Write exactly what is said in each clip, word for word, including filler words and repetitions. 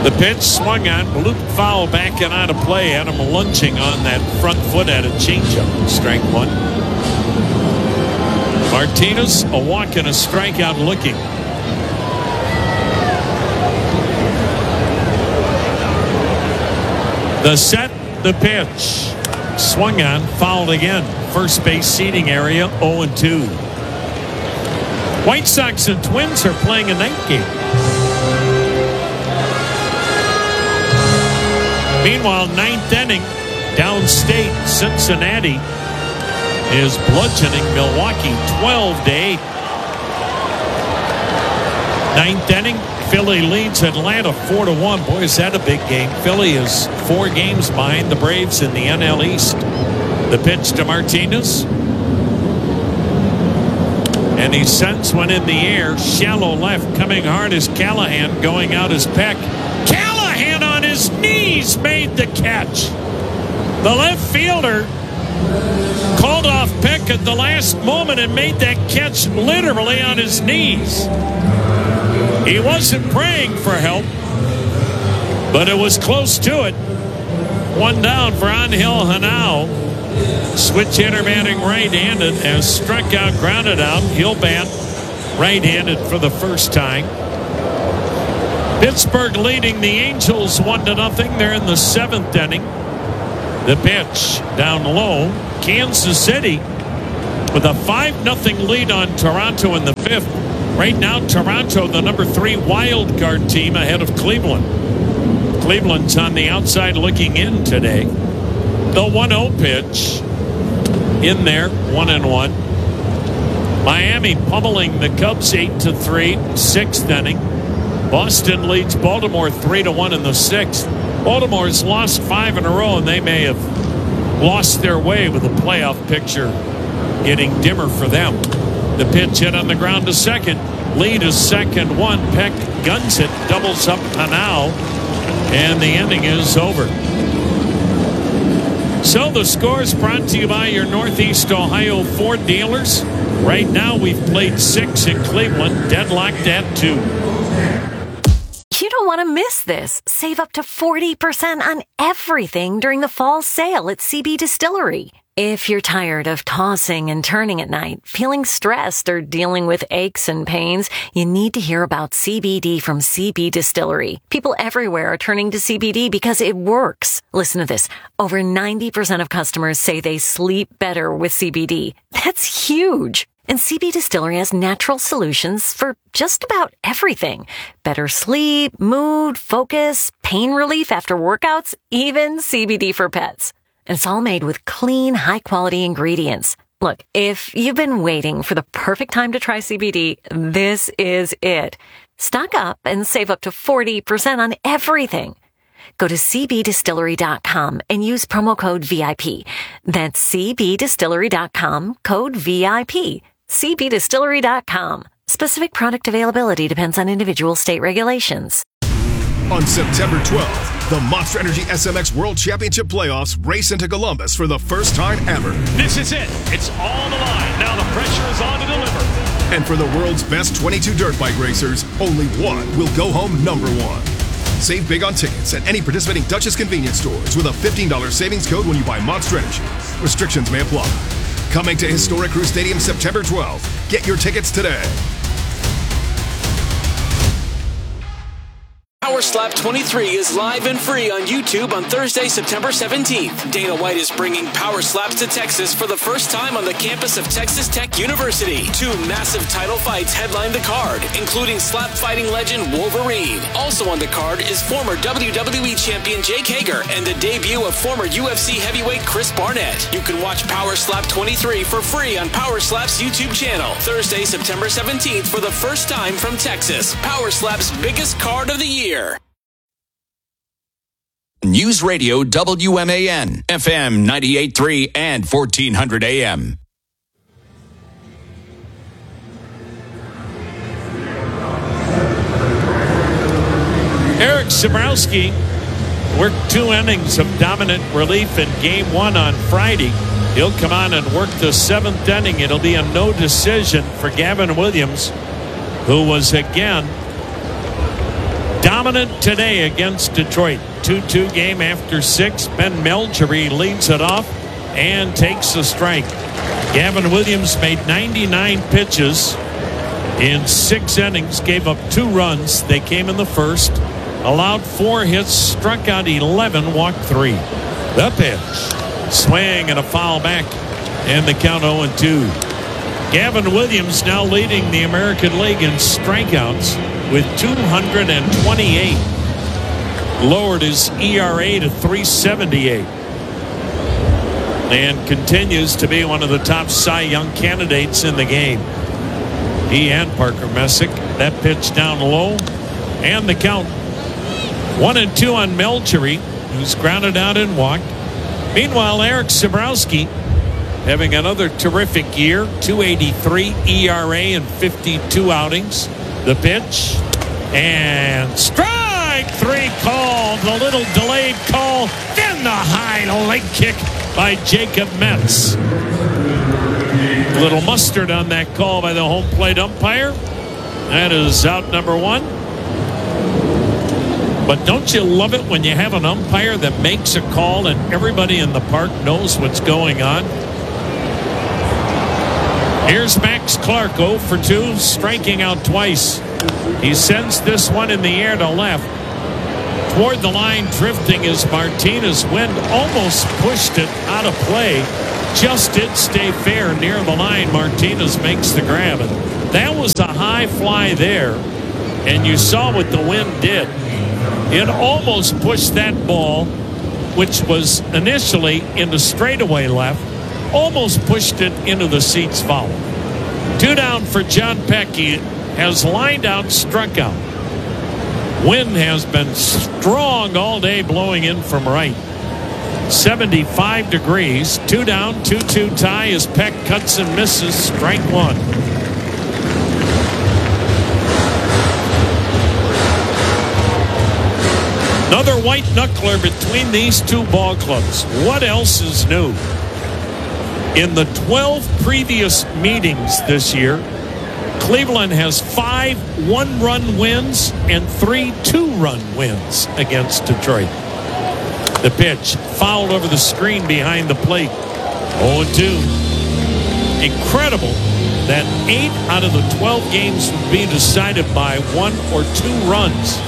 The pitch swung on, bloop foul back and out of play. Had him lunging on that front foot at a changeup. Strike one. Martinez, a walk and a strikeout looking. The set, the pitch. Swung on, fouled again. First base seating area, oh and two. White Sox and Twins are playing a night game. Meanwhile, ninth inning, downstate, Cincinnati is bludgeoning Milwaukee twelve to eight. Ninth inning, Philly leads Atlanta four to one. Boy, is that a big game. Philly is four games behind the Braves in the N L East. The pitch to Martinez. And he sends one in the air. Shallow left. Coming hard is Callahan. Going out is Peck. Callahan on his knees made the catch. The left fielder called off Peck at the last moment and made that catch literally on his knees. He wasn't praying for help, but it was close to it. One down for Angel Hanao. Switch hitter batting right-handed as struck out, grounded out. He'll bat right-handed for the first time. Pittsburgh leading the Angels one to nothing. They're in the seventh inning. The pitch down low. Kansas City with a five nothing lead on Toronto in the fifth. Right now, Toronto, the number three wild card team, ahead of Cleveland. Cleveland's on the outside looking in today. The one oh pitch in there, one and one. Miami pummeling the Cubs eight to three, sixth inning. Boston leads Baltimore three to one in the sixth. Baltimore's lost five in a row, and they may have lost their way with the playoff picture getting dimmer for them. The pitch hit on the ground to second. Lead is second one. Peck guns it, doubles up Hanao, and the inning is over. So the score is brought to you by your Northeast Ohio Ford dealers. Right now we've played six in Cleveland, deadlocked at two. You don't want to miss this. Save up to forty percent on everything during the fall sale at C B Distillery. If you're tired of tossing and turning at night, feeling stressed, or dealing with aches and pains, you need to hear about C B D from C B Distillery. People everywhere are turning to C B D because it works. Listen to this. Over ninety percent of customers say they sleep better with C B D. That's huge. And C B Distillery has natural solutions for just about everything. Better sleep, mood, focus, pain relief after workouts, even C B D for pets. And it's all made with clean, high-quality ingredients. Look, if you've been waiting for the perfect time to try C B D, this is it. Stock up and save up to forty percent on everything. Go to c b distillery dot com and use promo code V I P. That's c b distillery dot com, code V I P. c b distillery dot com. Specific product availability depends on individual state regulations. On September twelfth, the Monster Energy S M X World Championship Playoffs race into Columbus for the first time ever. This is it. It's all the line. Now the pressure is on to deliver. And for the world's best twenty-two dirt bike racers, only one will go home number one. Save big on tickets at any participating Duchess convenience stores with a fifteen dollars savings code when you buy Monster Energy. Restrictions may apply. Coming to Historic Crew Stadium September twelfth. Get your tickets today. Power Slap twenty-three is live and free on YouTube on Thursday, September seventeenth. Dana White is bringing Power Slaps to Texas for the first time on the campus of Texas Tech University. Two massive title fights headline the card, including slap fighting legend Wolverine. Also on the card is former W W E champion Jake Hager and the debut of former U F C heavyweight Chris Barnett. You can watch Power Slap twenty-three for free on Power Slap's YouTube channel. Thursday, September seventeenth for the first time from Texas. Power Slap's biggest card of the year. News Radio W M A N, F M ninety-eight point three and fourteen hundred A M. Eric Sabrowski worked two innings of dominant relief in game one on Friday. He'll come on and work the seventh inning. It'll be a no decision for Gavin Williams, who was again dominant. dominant today against Detroit. two two game after six. Ben Meldry leads it off and takes a strike. Gavin Williams made ninety-nine pitches in six innings, gave up two runs. They came in the first, allowed four hits, struck out eleven, walked three. The pitch, swing and a foul back, and the count oh and two. Gavin Williams now leading the American League in strikeouts with two hundred twenty-eight. Lowered his E R A to three seventy-eight. And continues to be one of the top Cy Young candidates in the game. He and Parker Messick. That pitch down low. And the count. One and two on Meldry, who's grounded out and walked. Meanwhile, Eric Sabrowski having another terrific year. two eighty-three E R A in fifty-two outings. The pitch. And strike three called. The little delayed call. Then the high leg kick by Jacob Metz. A little mustard on that call by the home plate umpire. That is out number one. But don't you love it when you have an umpire that makes a call and everybody in the park knows what's going on? Here's Max Clark, oh for two, striking out twice. He sends this one in the air to left. Toward the line, drifting is Martinez. Wind almost pushed it out of play. Just did stay fair near the line. Martinez makes the grab. And that was a high fly there. And you saw what the wind did. It almost pushed that ball, which was initially in the straightaway left, almost pushed it into the seats foul. Two down for John Peck. He has lined out, struck out. Wind has been strong all day, blowing in from right. seventy-five degrees. Two down, two two tie as Peck cuts and misses. Strike one. Another white knuckler between these two ball clubs. What else is new? In the twelve previous meetings this year, Cleveland has five one-run wins and three two-run wins against Detroit. The pitch fouled over the screen behind the plate. oh and two. Incredible that eight out of the twelve games would be decided by one or two runs.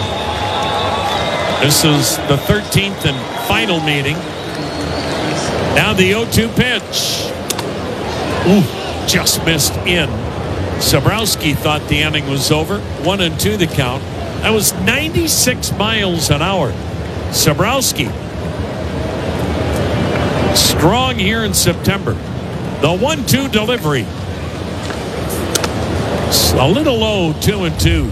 This is the thirteenth and final meeting. Now the oh two pitch. Ooh, just missed in. Sabrowski thought the inning was over. One and two the count. That was ninety-six miles an hour. Sabrowski strong here in September. The one two delivery. A little low, two and two.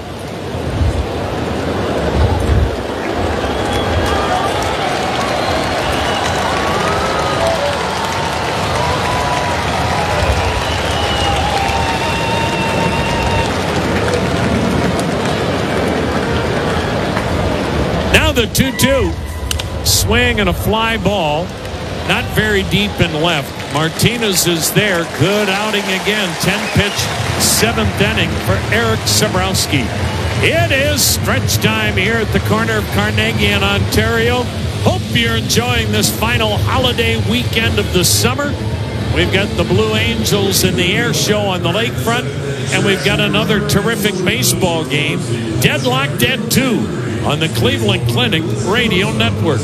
The two two. Swing and a fly ball. Not very deep in left. Martinez is there. Good outing again. ten pitch, seventh inning for Eric Sabrowski. It is stretch time here at the corner of Carnegie in Ontario. Hope you're enjoying this final holiday weekend of the summer. We've got the Blue Angels in the air show on the lakefront, and we've got another terrific baseball game. Deadlocked at two on the Cleveland Clinic Radio Network.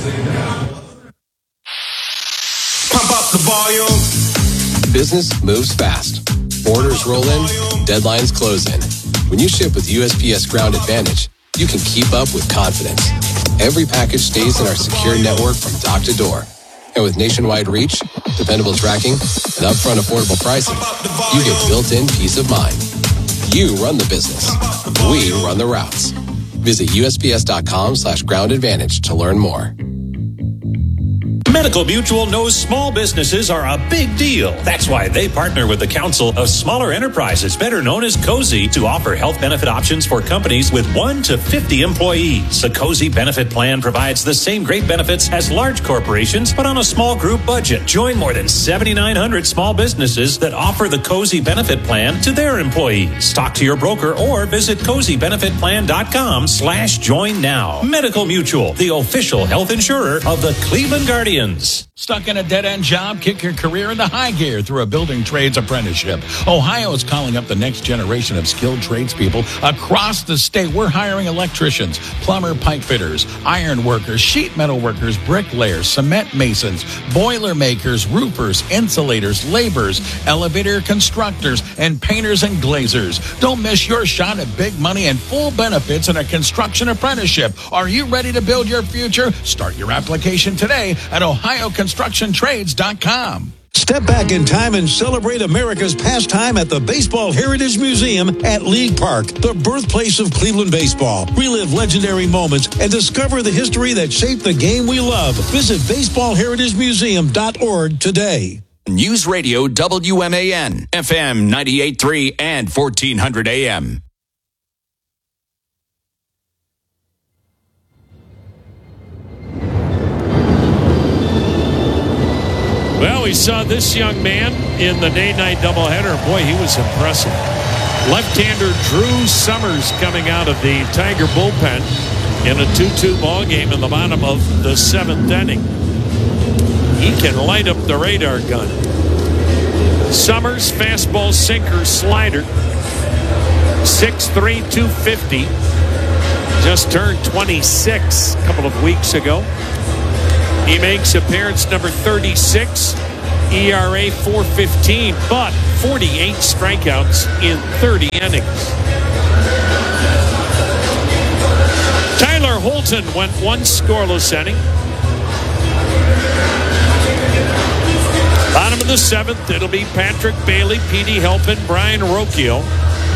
Pump up the volume. Business moves fast. Orders roll in, deadlines close in. When you ship with U S P S Ground Advantage, you can keep up with confidence. Every package stays in our secure network from dock to door. And with nationwide reach, dependable tracking, and upfront affordable pricing, you get built-in peace of mind. You run the business. We run the routes. Visit U S P S dot com slash ground advantage to learn more. Medical Mutual knows small businesses are a big deal. That's why they partner with the Council of Smaller Enterprises, better known as COSI, to offer health benefit options for companies with one to fifty employees. The COSI benefit plan provides the same great benefits as large corporations, but on a small group budget. Join more than seventy-nine hundred small businesses that offer the COSI benefit plan to their employees. Talk to your broker or visit cozy benefit plan dot com slash join now. Medical Mutual, the official health insurer of the Cleveland Guardians. Stuck in a dead-end job? Kick your career into high gear through a building trades apprenticeship. Ohio is calling up the next generation of skilled tradespeople across the state. We're hiring electricians, plumber, pipe fitters, iron workers, sheet metal workers, bricklayers, cement masons, boiler makers, roofers, insulators, laborers, elevator constructors, and painters and glazers. Don't miss your shot at big money and full benefits in a construction apprenticeship. Are you ready to build your future? Start your application today at ohio construction trades dot com. Step back in time and celebrate America's pastime at the Baseball Heritage Museum at League Park, the birthplace of Cleveland baseball. Relive legendary moments and discover the history that shaped the game we love. Visit baseball heritage museum dot org today. News Radio W M A N, F M ninety-eight point three and fourteen hundred A M. Well, we saw this young man in the day-night doubleheader. Boy, he was impressive. Left-hander Drew Summers coming out of the Tiger bullpen in a two two ball game in the bottom of the seventh inning. He can light up the radar gun. Summers, fastball, sinker, slider. six three, two fifty. Just turned twenty-six a couple of weeks ago. He makes appearance number thirty-six, E R A four fifteen, but forty-eight strikeouts in thirty innings. Tyler Holton went one scoreless inning. Bottom of the seventh, it'll be Patrick Bailey, P D Helpin, Brian Rocchio.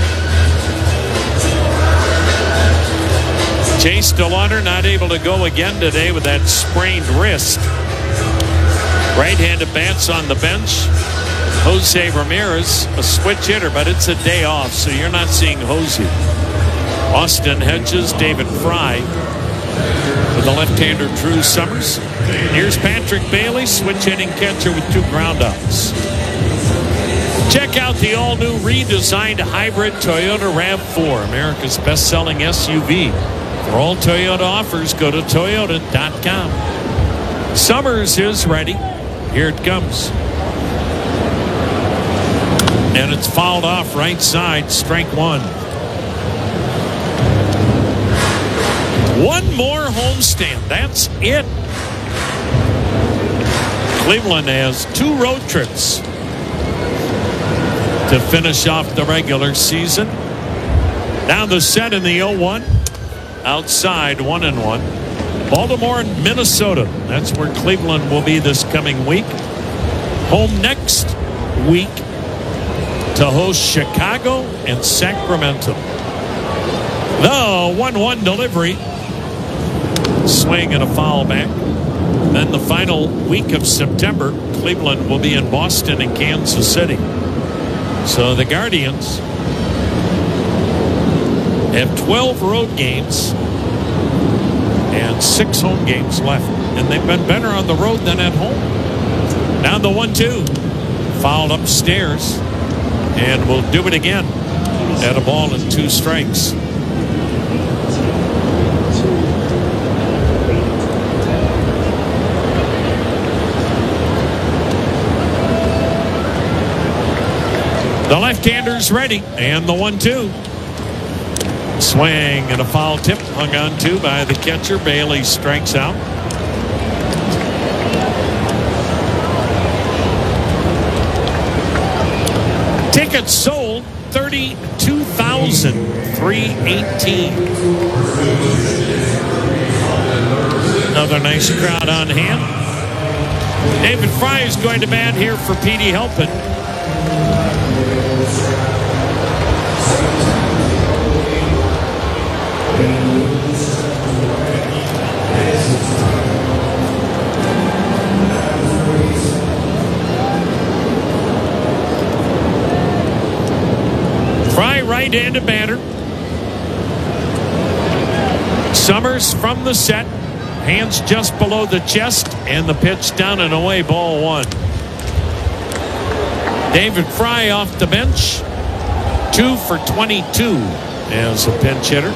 Chase DeLauder not able to go again today with that sprained wrist. Right-handed bats on the bench. Jose Ramirez, a switch hitter, but it's a day off, so you're not seeing Jose. Austin Hedges, David Fry with the left-hander Drew Summers. Here's Patrick Bailey, switch hitting catcher with two groundouts. Check out the all-new redesigned hybrid Toyota RAV four, America's best-selling S U V. For all Toyota offers, go to toyota dot com. Summers is ready. Here it comes. And it's fouled off right side, strike one. One more homestand. That's it. Cleveland has two road trips to finish off the regular season. Now the set in the oh one. Outside, one and one. Baltimore and Minnesota. That's where Cleveland will be this coming week. Home next week to host Chicago and Sacramento. The one one delivery. Swing and a foul back. Then the final week of September, Cleveland will be in Boston and Kansas City. So the Guardians have twelve road games and six home games left. And they've been better on the road than at home. Now the one two. Fouled upstairs. And we'll do it again at a ball and two strikes. The left-hander's ready. And the one two. Swing and a foul tip hung on to by the catcher. Bailey strikes out. Tickets sold thirty-two thousand three hundred eighteen. Another nice crowd on hand. David Fry is going to bat here for P D Helpin. Right-handed batter. Summers from the set. Hands just below the chest. And the pitch down and away. Ball one. David Fry off the bench. Two for twenty-two as a pinch hitter.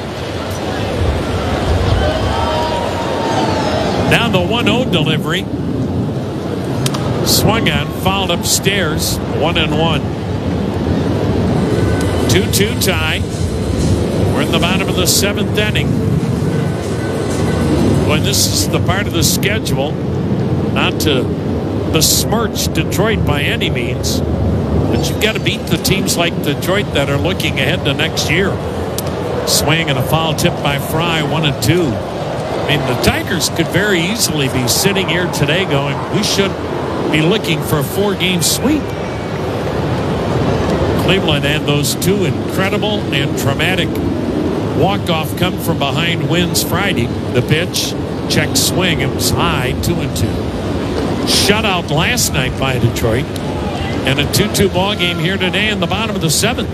Now the one oh delivery. Swung on, fouled upstairs. One and one. two two tie. We're in the bottom of the seventh inning. When this is the part of the schedule, not to besmirch Detroit by any means, but you've got to beat the teams like Detroit that are looking ahead to next year. Swing and a foul tip by Fry, one and two. I mean, the Tigers could very easily be sitting here today going, we should be looking for a four-game sweep. Cleveland had those two incredible and traumatic walk-off come from behind wins Friday. The pitch, check swing, it was high, two and two. Shutout last night by Detroit, and a two two ball game here today in the bottom of the seventh.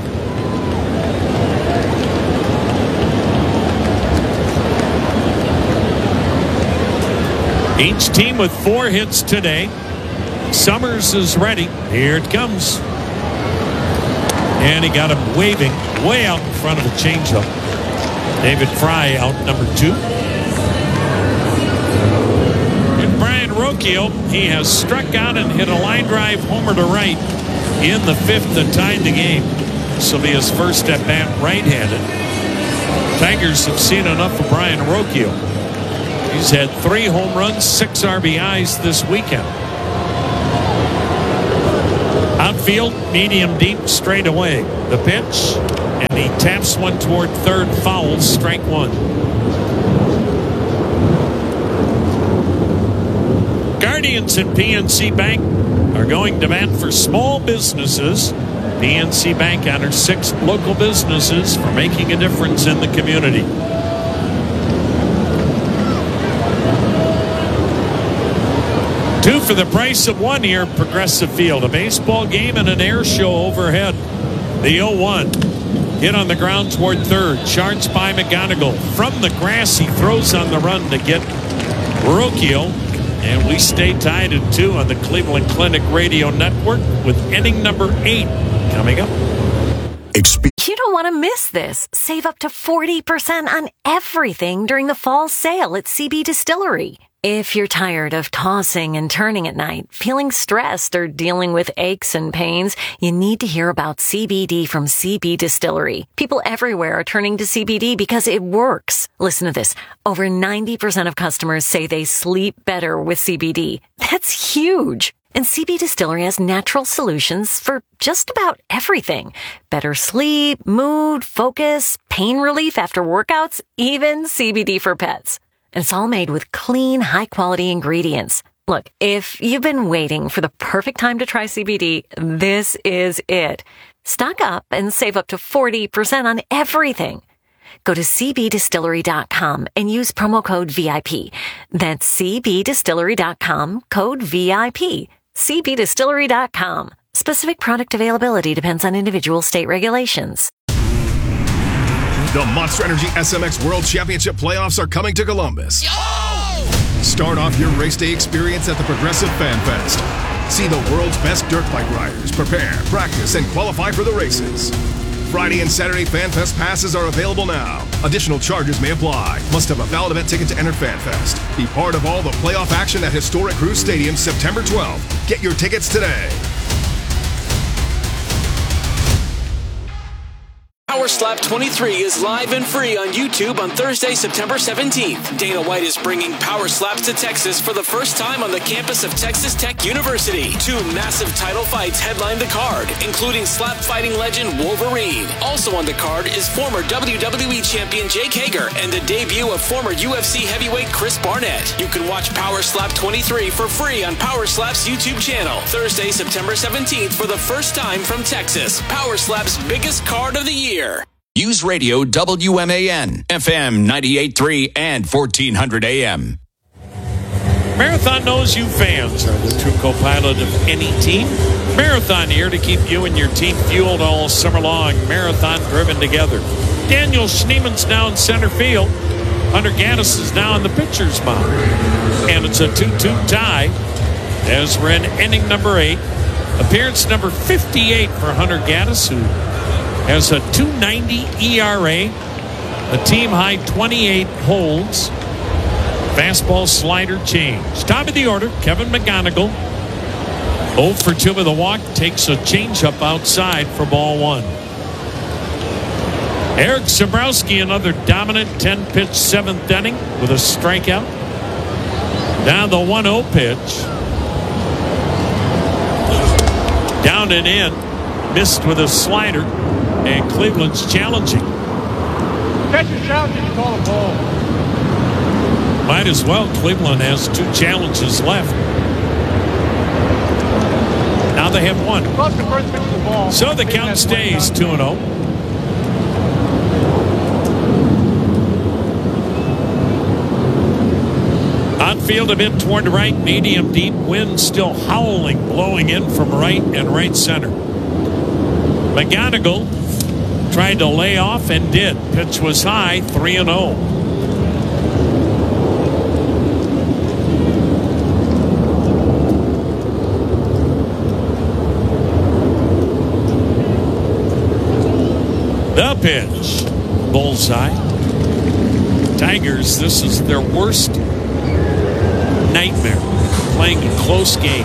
Each team with four hits today. Summers is ready. Here it comes. And he got him waving way out in front of a changeup. David Fry out number two. And Brian Rocchio, he has struck out and hit a line drive homer to right in the fifth that tied the game. This will be his first at bat right-handed. Tigers have seen enough of Brian Rocchio. He's had three home runs, six R B Is this weekend. Outfield, medium deep, straight away. The pitch, and he taps one toward third, foul, strike one. Guardians and P N C Bank are going to bat for small businesses. P N C Bank honors six local businesses for making a difference in the community. Two for the price of one here at Progressive Field. A baseball game and an air show overhead. The oh one. Hit on the ground toward third. Charged by McGonigal. From the grass, he throws on the run to get Rocchio. And we stay tied at two on the Cleveland Clinic Radio Network with inning number eight coming up. You don't want to miss this. Save up to forty percent on everything during the fall sale at C B Distillery. If you're tired of tossing and turning at night, feeling stressed, or dealing with aches and pains, you need to hear about C B D from C B Distillery. People everywhere are turning to C B D because it works. Listen to this. Over ninety percent of customers say they sleep better with C B D. That's huge. And C B Distillery has natural solutions for just about everything. Better sleep, mood, focus, pain relief after workouts, even C B D for pets. And it's all made with clean, high-quality ingredients. Look, if you've been waiting for the perfect time to try C B D, this is it. Stock up and save up to forty percent on everything. Go to c b distillery dot com and use promo code V I P. That's c b distillery dot com, code V I P. c b distillery dot com. Specific product availability depends on individual state regulations. The Monster Energy S M X World Championship playoffs are coming to Columbus. Yo! Start off your race day experience at the Progressive Fan Fest. See the world's best dirt bike riders prepare, practice, and qualify for the races. Friday and Saturday Fan Fest passes are available now. Additional charges may apply. Must have a valid event ticket to enter Fan Fest. Be part of all the playoff action at historic Cruise Stadium September twelfth. Get your tickets today. Power Slap twenty-three is live and free on YouTube on Thursday, September seventeenth. Dana White is bringing Power Slaps to Texas for the first time on the campus of Texas Tech University. Two massive title fights headline the card, including slap fighting legend Wolverine. Also on the card is former W W E champion Jake Hager and the debut of former U F C heavyweight Chris Barnett. You can watch Power Slap twenty-three for free on Power Slap's YouTube channel. Thursday, September seventeenth for the first time from Texas. Power Slap's biggest card of the year. Use Radio W M A N, F M ninety-eight point three and fourteen hundred A M. Marathon knows you fans are the true co-pilot of any team. Marathon here to keep you and your team fueled all summer long. Marathon driven together. Daniel Schneeman's now in center field. Hunter Gaddis is now in the pitcher's mound. And it's a two two tie as we're in inning number eight. Appearance number fifty-eight for Hunter Gaddis, who has a two ninety E R A, a team-high twenty-eight holds. Fastball slider change. Top of the order, Kevin McGonigal. oh for two with a walk, takes a changeup outside for ball one. Eric Zabrowski, another dominant ten-pitch seventh inning with a strikeout. Now the one oh pitch. Down and in. Missed with a slider. And Cleveland's challenging. Catcher's challenging, you call a ball. Might as well. Cleveland has two challenges left. Now they have one. So the count stays two and oh. Outfield a bit toward the right, medium deep, wind still howling, blowing in from right and right center. McGonigal tried to lay off and did. Pitch was high, three and oh. The pitch, bullseye. Tigers, this is their worst nightmare, playing a close game.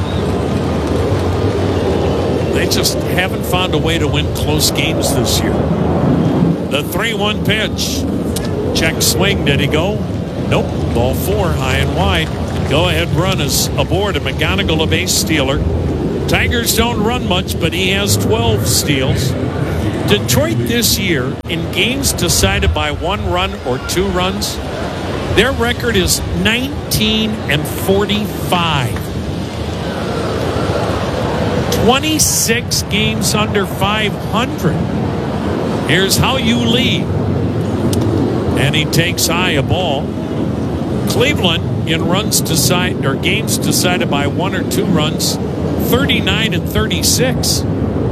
They just haven't found a way to win close games this year. The three one pitch. Check swing. Did he go? Nope. Ball four, high and wide. Go ahead run is aboard. A McGonigal, a base stealer. Tigers don't run much, but he has twelve steals. Detroit this year, in games decided by one run or two runs, their record is nineteen and forty-five. twenty-six games under five hundred. Here's how you lead. And he takes high a ball. Cleveland in runs decided or games decided by one or two runs, thirty-nine and thirty-six.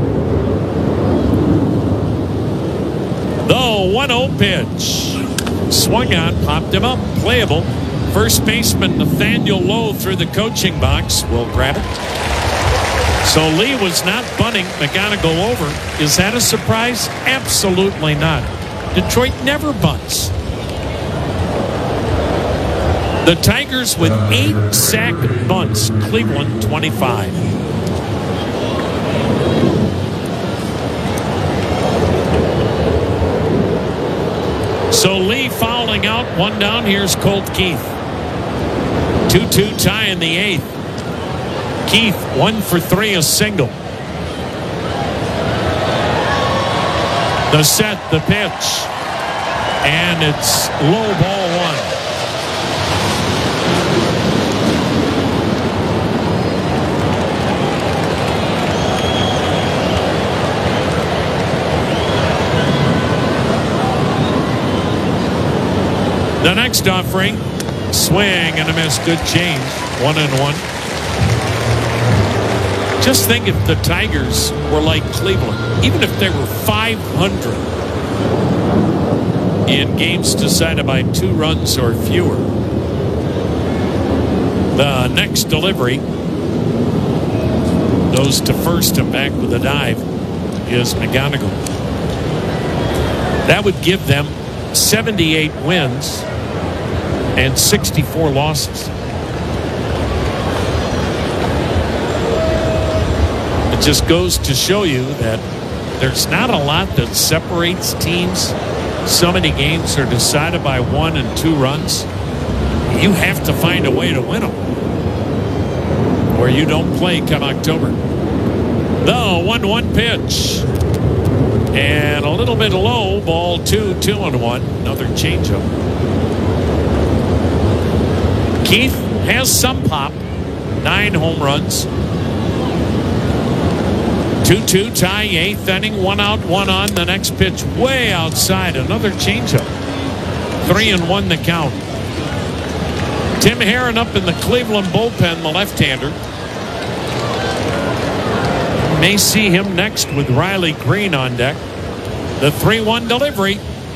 The one oh pitch. Swung on, popped him up, playable. First baseman Nathaniel Lowe through the coaching box will grab it. So Lee was not bunting McGonigal over. Is that a surprise? Absolutely not. Detroit never bunts. The Tigers with eight sack bunts. Cleveland twenty-five. So Lee fouling out, one down. Here's Colt Keith. two two tie in the eighth. Keith, one for three, a single. The set, the pitch. And it's low ball one. The next offering, swing and a miss, good change, one and one. Just think if the Tigers were like Cleveland, even if they were five hundred in games decided by two runs or fewer. The next delivery goes to first and back with a dive is McGonigal. That would give them seventy-eight wins and sixty-four losses. It just goes to show you that there's not a lot that separates teams. So many games are decided by one and two runs. You have to find a way to win them, or you don't play come October. The one one pitch. And a little bit low, ball two, two and one. Another changeup. Keith has some pop. Nine home runs. two two tie, eighth inning. One out, one on. The next pitch way outside. Another changeup. Three and one the count. Tim Herron up in the Cleveland bullpen, the left-hander. May see him next with Riley Green on deck. The three one delivery.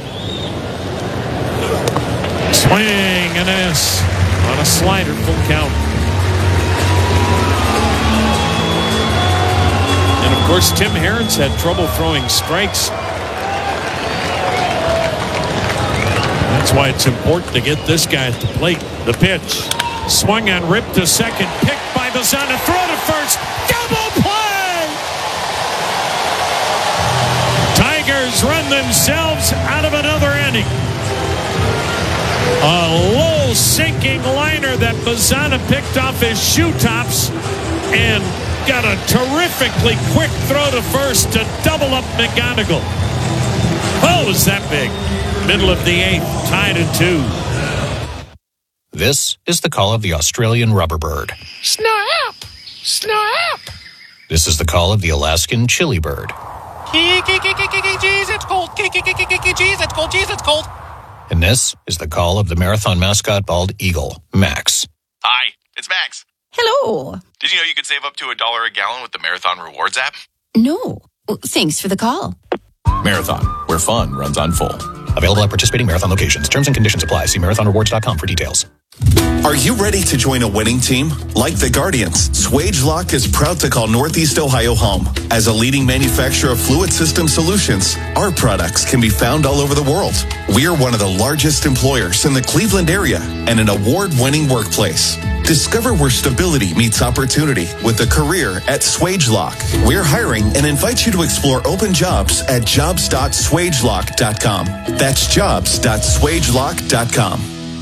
Swing and a miss on a slider, full count. And of course, Tim Herron's had trouble throwing strikes. That's why it's important to get this guy at the plate. The pitch. Swung on, ripped to second. Picked by Bazzana. Throw to first. Double play! Tigers run themselves out of another inning. A low sinking liner that Bazzana picked off his shoe tops and got a terrifically quick throw to first to double up McGonigal. Oh, is that big? Middle of the eighth, tied at two. This is the call of the Australian rubberbird. Snap! Snap! This is the call of the Alaskan chili bird. Jeez, it's cold. Jeez, it's cold. Jeez, it's cold. And this is the call of the marathon mascot bald eagle, Max. Hi, it's Max. Hello. Did you know you could save up to a dollar a gallon with the Marathon Rewards app? No. Well, thanks for the call. Marathon, where fun runs on full. Available at participating Marathon locations. Terms and conditions apply. See marathon rewards dot com for details. Are you ready to join a winning team? Like the Guardians, Swagelok is proud to call Northeast Ohio home. As a leading manufacturer of fluid system solutions, our products can be found all over the world. We are one of the largest employers in the Cleveland area and an award-winning workplace. Discover where stability meets opportunity with a career at Swagelok. We're hiring and invite you to explore open jobs at jobs dot swagelok dot com. That's jobs dot swagelok dot com.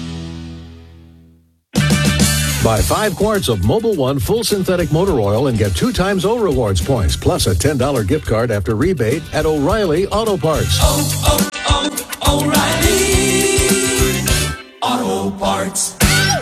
Buy five quarts of Mobil One full synthetic motor oil and get two times O Rewards points, plus a ten dollars gift card after rebate at O'Reilly Auto Parts. Oh, oh, oh, O'Reilly Auto Parts.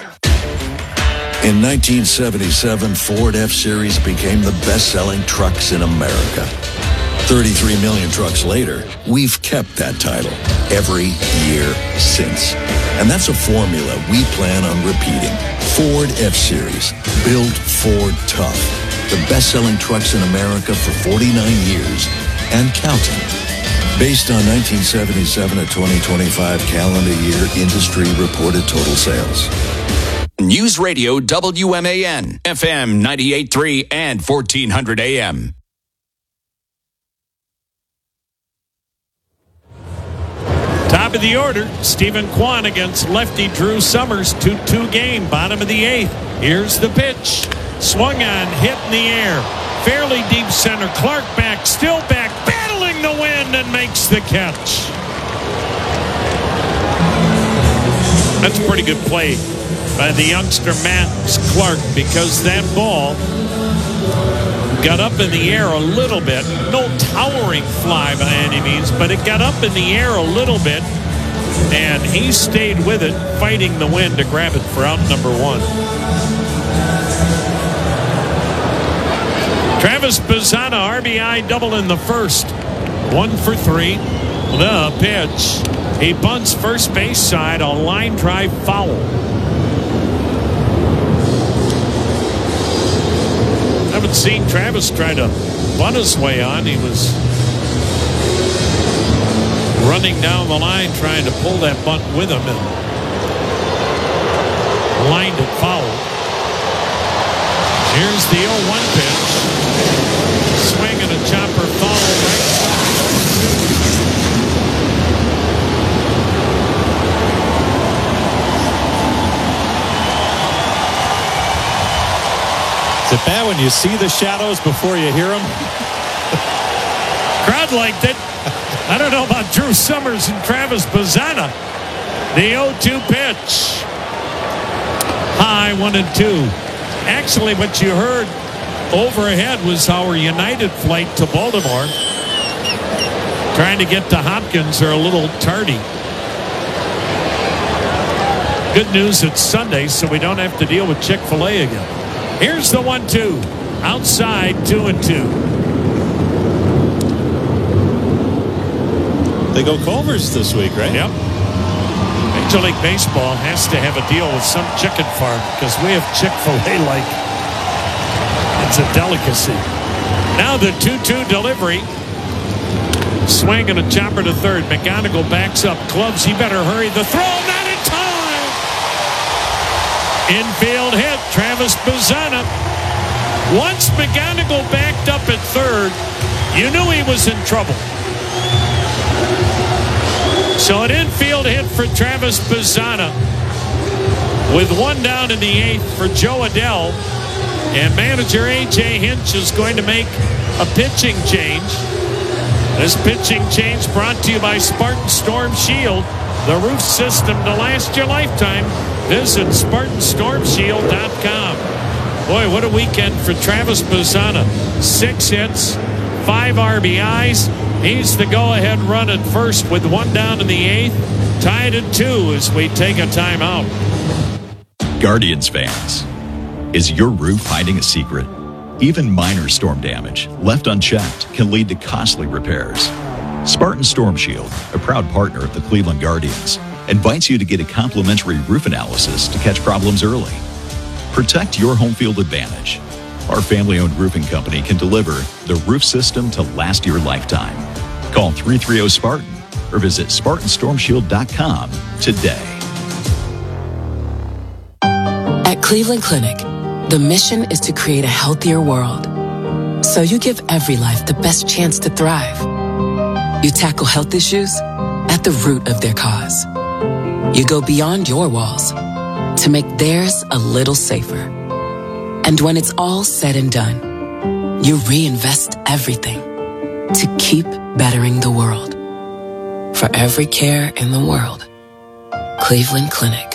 In nineteen seventy-seven, Ford F-Series became the best-selling trucks in America. thirty-three million trucks later, we've kept that title every year since. And that's a formula we plan on repeating. Ford F-Series, built Ford tough. The best-selling trucks in America for forty-nine years and counting. Based on nineteen seventy-seven to twenty twenty-five calendar year industry reported total sales. News Radio W M A N, F M ninety-eight point three and fourteen hundred A M. Top of the order, Stephen Kwan against lefty Drew Summers, two two game, bottom of the eighth. Here's the pitch. Swung on, hit in the air. Fairly deep center. Clark back, still back, battling the wind and makes the catch. That's a pretty good play by the youngster Max Clark, because that ball got up in the air a little bit. No towering fly by any means, but it got up in the air a little bit, and he stayed with it, fighting the wind to grab it for out number one. Travis Bazzana, R B I double in the first. One for three. The pitch. He bunts first base side, a line drive foul. Haven't seen Travis try to bunt his way on. He was running down the line trying to pull that bunt with him and lined it foul. Here's the oh one pitch. Swing and a chopper foul right side. Is it bad when you see the shadows before you hear them? Crowd liked it. I don't know about Drew Summers and Travis Bazzana. The oh two pitch. High, one and two. Actually, what you heard overhead was our United flight to Baltimore. Trying to get to Hopkins. They're a little tardy. Good news, it's Sunday, so we don't have to deal with Chick-fil-A again. Here's the one two. Outside, two and two. They go Culver's this week, right? Yep. They Major League Baseball has to have a deal with some chicken farm because we have Chick-fil-A like it's a delicacy. Now the two two delivery. Swing and a chopper to third. McGonigal backs up. Gloves, he better hurry. The throw, not in time. Infield hit. Travis Bazzana. Once McGonigal backed up at third, you knew he was in trouble. So an infield hit for Travis Bazzana with one down in the eighth for Joe Adell. And manager A J Hinch is going to make a pitching change. This pitching change brought to you by Spartan Storm Shield, the roof system to last your lifetime. Visit Spartan Storm Shield dot com. Boy, what a weekend for Travis Bazzana. Six hits, five R B Is. He's the go-ahead run at first with one down in the eighth. Tied at two as we take a timeout. Guardians fans, is your roof hiding a secret? Even minor storm damage, left unchecked, can lead to costly repairs. Spartan Storm Shield, a proud partner of the Cleveland Guardians, invites you to get a complimentary roof analysis to catch problems early. Protect your home field advantage. Our family-owned roofing company can deliver the roof system to last your lifetime. Call three three zero Spartan or visit Spartan Storm Shield dot com today. At Cleveland Clinic, the mission is to create a healthier world. So you give every life the best chance to thrive. You tackle health issues at the root of their cause. You go beyond your walls to make theirs a little safer. And when it's all said and done, you reinvest everything to keep bettering the world. For every care in the world, Cleveland Clinic.